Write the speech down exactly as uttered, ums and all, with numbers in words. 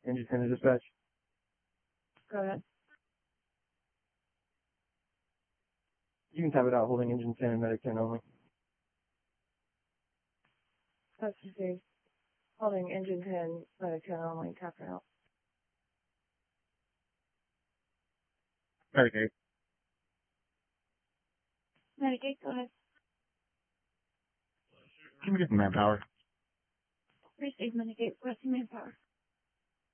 Engine ten to dispatch. Go ahead. You can type it out, holding engine ten and medic ten only. That's the holding engine ten, medic ten only, tapping out. Medic eight. Medic eight, go ahead. Can we get the manpower? Receive medic eight, requesting manpower.